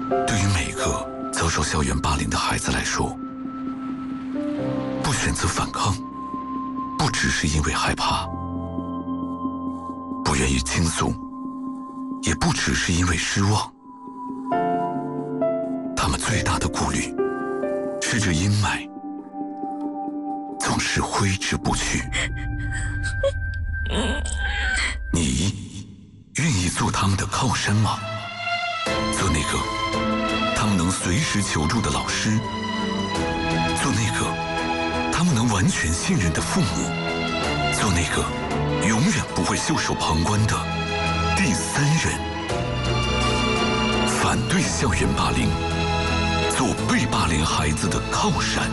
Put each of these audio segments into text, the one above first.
对于每个遭受校园霸凌的孩子来说，不选择反抗，不只是因为害怕，不愿意倾诉，也不只是因为失望。他们最大的顾虑是这阴霾总是挥之不去。你愿意做他们的靠山吗？做那个他们能随时求助的老师，做那个他们能完全信任的父母，做那个永远不会袖手旁观的第三人。反对校园霸凌，做被霸凌孩子的靠山。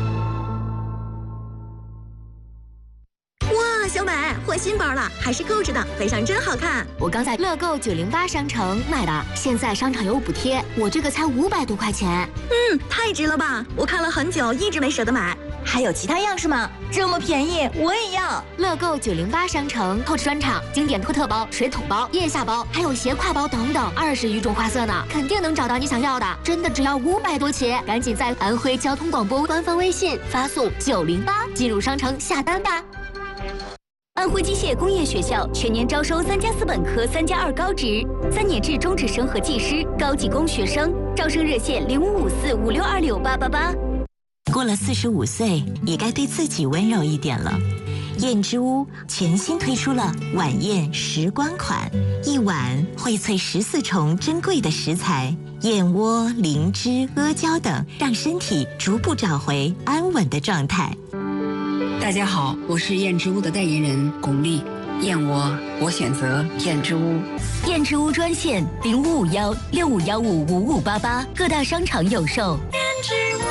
哇，小美换新包了，还是购置的，背上真好看。 我刚在乐购908商城买的，现在商场有补贴，我这个才500多块钱。 太值了吧！我看了很久，一直没舍得买。 还有其他样式吗？这么便宜，我也要！ 乐购908商城购置专场，经典托特包、水桶包、腋下包，还有斜挎包等等，20余种花色呢，肯定能找到你想要的。真的只要500多起，赶紧在安徽交通广播官方微信发送908进入商城下单吧。 安徽机械工业学校全年招收3+4本科、3+2高职、3年制中职生和技师、高技工学生，招生热线055456268888。 过了45岁，也该对自己温柔一点了。燕之屋全新推出了晚宴时光款，一碗荟萃14重珍贵的食材，燕窝、灵芝、阿胶等，让身体逐步找回安稳的状态。 大家好，我是燕之屋的代言人巩俐。燕窝，我选择燕之屋。 燕之屋专线0551651588，各大商场有售。燕之屋。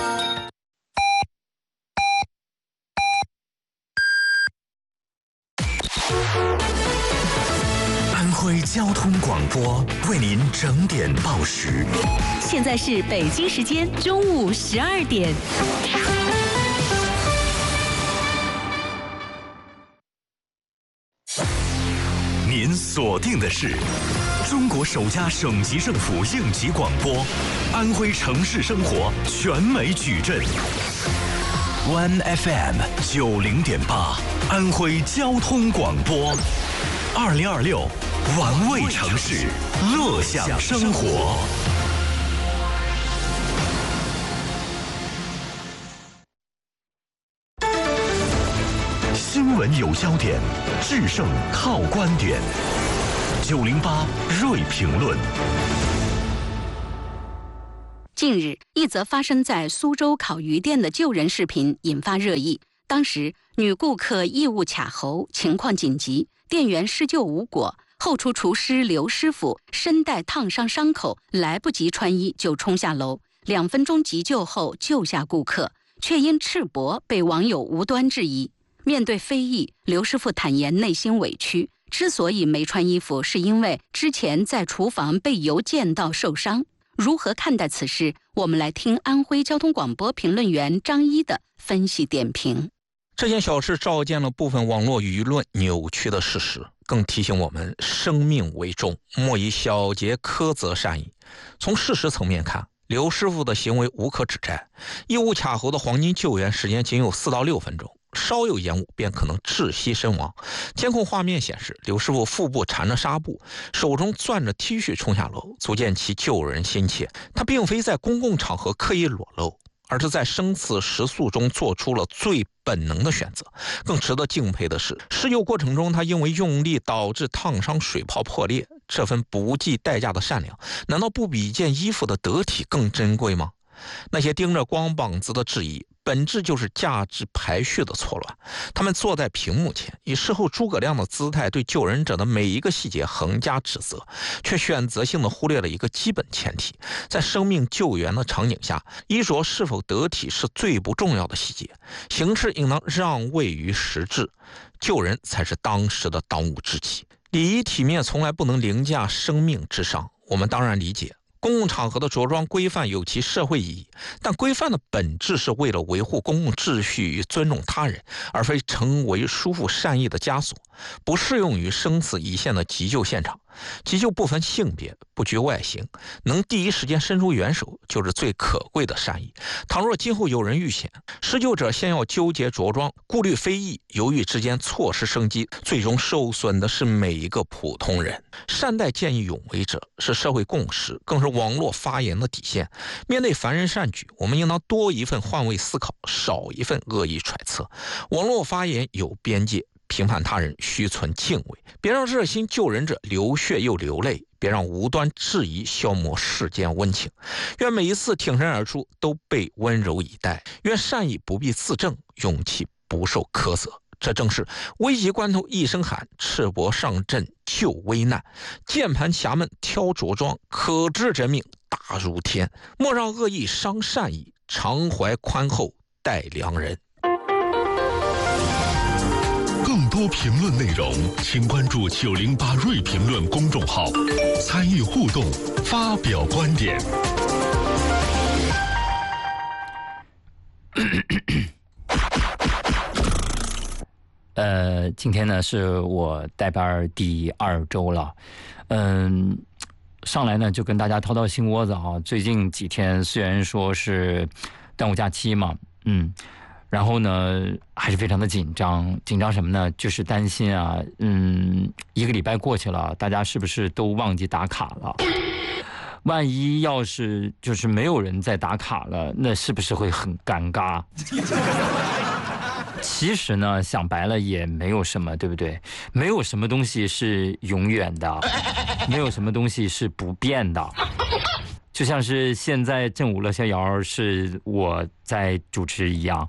安徽交通广播为您整点报时。 现在是北京时间中午12点。 您锁定的是中国首家省级政府应急广播，安徽城市生活全美矩阵。One FM 90.8，安徽交通广播，2026，玩味城市，乐享生活。新闻有焦点，制胜靠观点。908锐评论。 近日，一则发生在苏州烤鱼店的救人视频引发热议。当时，女顾客异物卡喉，情况紧急，店员施救无果。后厨厨师刘师傅身带烫伤伤口，来不及穿衣就冲下楼，2分钟急救后救下顾客，却因赤膊被网友无端质疑。面对非议，刘师傅坦言内心委屈，之所以没穿衣服，是因为之前在厨房被油溅到受伤。如何看待此事？我们来听安徽交通广播评论员张一的分析点评。 这件小事照见了部分网络舆论扭曲的事实，更提醒我们生命为重，莫以小节苛责善意。从事实层面看，刘师傅的行为无可指摘，异物卡喉的黄金救援时间仅有4到6分钟，稍有延误便可能窒息身亡。监控画面显示，刘师傅腹部缠着纱布，手中攥着 T 恤冲下楼，足见其救人心切。他并非在公共场合刻意裸露，而是在生死时速中做出了最本能的选择。更值得敬佩的是，施救过程中他因为用力导致烫伤水泡破裂，这份不计代价的善良，难道不比一件衣服的得体更珍贵吗？那些盯着光膀子的质疑，本质就是价值排序的错乱。他们坐在屏幕前，以事后诸葛亮的姿态对救人者的每一个细节横加指责，却选择性的忽略了一个基本前提：在生命救援的场景下，衣着是否得体是最不重要的细节，形式应当让位于实质，救人才是当时的当务之急。礼仪体面从来不能凌驾生命之上。我们当然理解公共场合的着装规范有其社会意义，但规范的本质是为了维护公共秩序与尊重他人，而非成为束缚善意的枷锁，不适用于生死一线的急救现场。 急救不分性别，不拘外形，能第一时间伸出援手，就是最可贵的善意。倘若今后有人遇险，施救者先要纠结着装，顾虑非议，犹豫之间错失生机，最终受损的是每一个普通人。善待见义勇为者是社会共识，更是网络发言的底线。面对凡人善举，我们应当多一份换位思考，少一份恶意揣测。网络发言有边界，评判他人需存敬畏，别让热心救人者流血又流泪，别让无端质疑消磨世间温情。愿每一次挺身而出都被温柔以待，愿善意不必自证，勇气不受苛责。这正是危急关头一声喊，赤膊上阵救危难。键盘侠们挑着装，可知真命大如天。莫让恶意伤善意，常怀宽厚待良人。 更多评论内容，请关注908瑞评论公众号，参与互动，发表观点。 今天呢是我带班第2周了，上来呢就跟大家掏掏心窝子啊。最近几天虽然说是端午假期嘛，然后呢还是非常的紧张什么呢？就是担心啊，一个礼拜过去了，大家是不是都忘记打卡了？万一要是就是没有人再打卡了，那是不是会很尴尬？其实呢，想白了也没有什么，对不对？没有什么东西是永远的，没有什么东西是不变的。就像是现在正午乐逍遥是我在主持一样。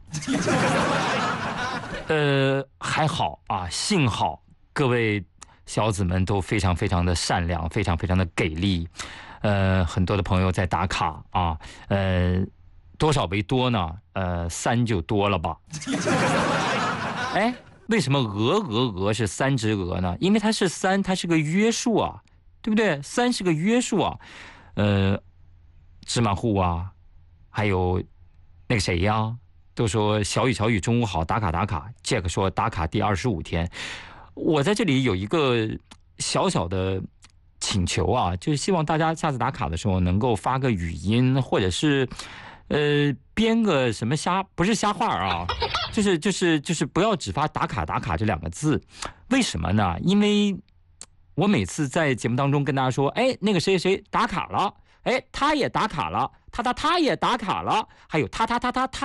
还好啊，幸好各位小子们都非常非常的善良，非常非常的给力。很多的朋友在打卡啊，多少为多呢？3就多了吧。哎，为什么鹅是3只鹅呢？因为它是3，它是个约数啊，对不对？3是个约数啊。芝麻糊啊，还有那个谁呀，都说小雨中午好，打卡。Jack 说打卡第25天。我在这里有一个小小的请求啊，就是希望大家下次打卡的时候能够发个语音，或者是编个什么不是瞎话啊，就是不要只发打卡这2个字。为什么呢？因为我每次在节目当中跟大家说，哎，那个谁打卡了，哎，他也打卡了，他也打卡了，还有他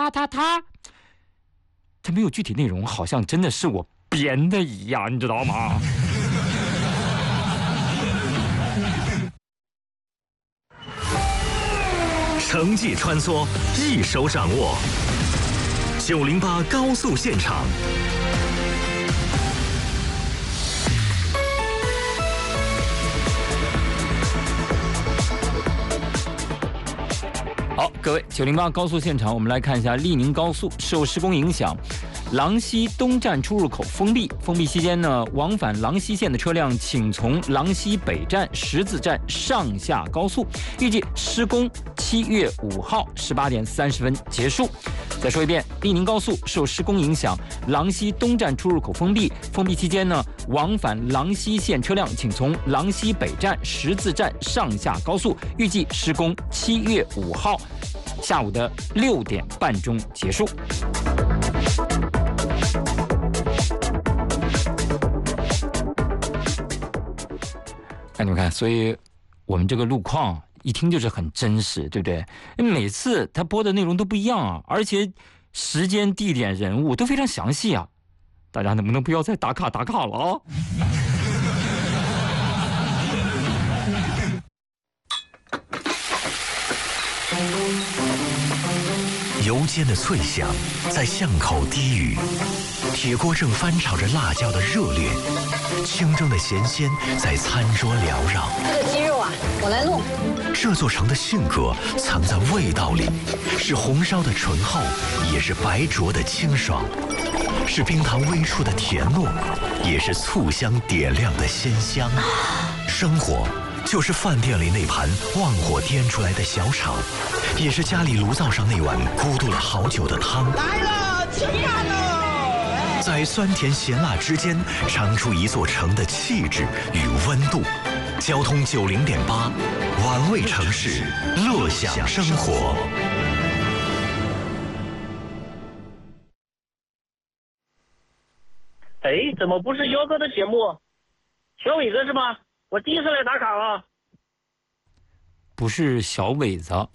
没有具体内容，好像真的是我编的一样，你知道吗？ 成绩穿梭，一手掌握。908高速现场。 好，各位908高速现场，我们来看一下利宁高速受施工影响，郎溪东站出入口封闭。封闭期间呢，往返郎溪线的车辆请从郎溪北站、十字站上下高速。预计施工7月5号18点30分结束。再说一遍，利宁高速受施工影响，郎溪东站出入口封闭。封闭期间呢，往返郎溪线车辆请从郎溪北站、十字站上下高速。预计施工7月5号下午的6点半钟结束。看你们看，所以我们这个路况一听就是很真实，对不对？每次他播的内容都不一样啊，而且时间、地点、人物都非常详细啊。大家能不能不要再打卡了啊？ 油煎的脆响在巷口低语，铁锅正翻炒着辣椒的热烈，清蒸的咸鲜在餐桌缭绕。 这个鸡肉啊，我来弄。 这座城的性格藏在味道里，是红烧的醇厚，也是白灼的清爽，是冰糖微触的甜糯，也是醋香点亮的鲜香。生活就是饭店里那盘旺火颠出来的小炒，也是家里炉灶上那碗咕嘟了好久的汤。 来了，吃饭了！ 在酸甜咸辣之间，尝出一座城的气质与温度。 交通90.8，玩味城市，乐享生活。 哎，怎么不是幺哥的节目？小伟子是吗？我第一次来打卡啊。 不是小伟子啊。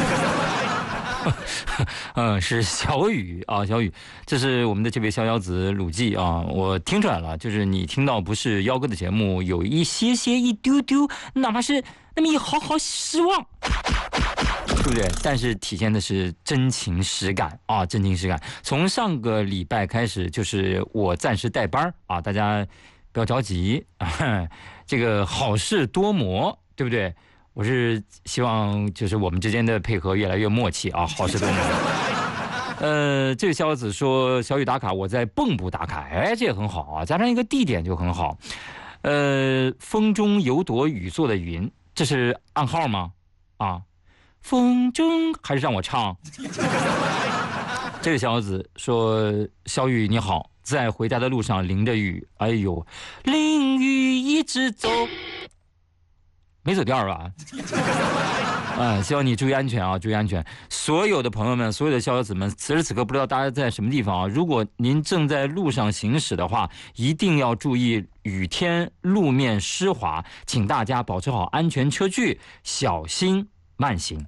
是小雨啊，小雨，这是我们的这位逍遥子鲁记啊，我听出来了，就是你听到不是幺哥的节目，有一丢丢，哪怕是那么一毫毫失望，对不对？但是体现的是真情实感啊，真情实感。从上个礼拜开始，就是我暂时带班啊，大家不要着急，这个好事多磨，对不对？我是希望就是我们之间的配合越来越默契啊，好事多磨。这个逍遥子说小雨打卡，我在蚌埠打卡，哎，这也很好啊，加上一个地点就很好。风中有朵雨做的云，这是暗号吗？啊，风中还是让我唱？这个逍遥子说小雨你好，在回家的路上淋着雨，哎呦，淋雨一直走。没走调吧？希望你注意安全啊，注意安全！所有的朋友们，所有的逍遥子们，此时此刻不知道大家在什么地方啊？如果您正在路上行驶的话，一定要注意雨天路面湿滑，请大家保持好安全车距，小心慢行。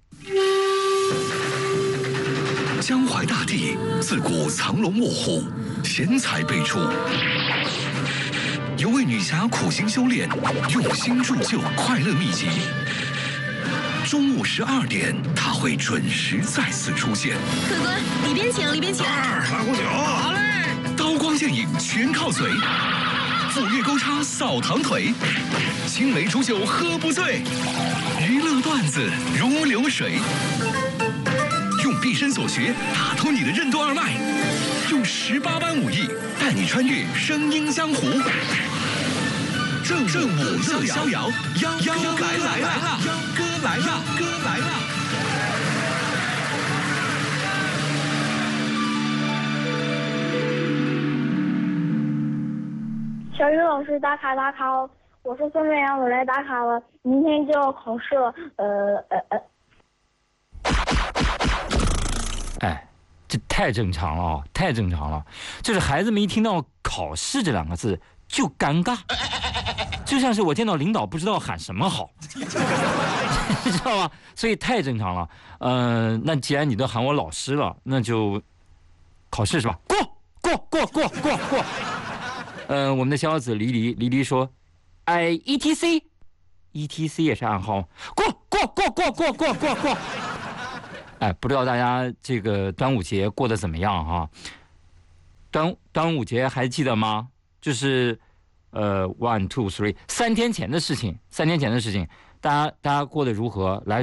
江淮大地自古藏龙卧虎，贤才辈出。有位女侠苦心修炼，用心铸就快乐秘籍。中午12点，她会准时再次出现。 客官，里边请，里边请。 来壶酒。好嘞。刀光剑影全靠嘴，斧钺钩叉扫堂腿，青梅煮酒喝不醉，娱乐段子如流水。用毕生所学打通你的任督二脉，用18般武艺带你穿越声音江湖。正午乐逍遥，幺哥来了，幺哥来了，哥来了。 小雨老师打卡哦！我是孙美阳，我来打卡了，明天就要考试了， 哎，这太正常了啊，太正常了。就是孩子们一听到考试这2个字就尴尬，就像是我见到领导不知道喊什么好，你知道吗？所以太正常了。那既然你都喊我老师了，那就考试是吧？过。我们的逍遥子黎黎说，ETC 也是暗号，过。哎，不知道大家这个端午节过得怎么样哈？端午节还记得吗？就是1、2、3，3天前的事情，大家过得如何？来。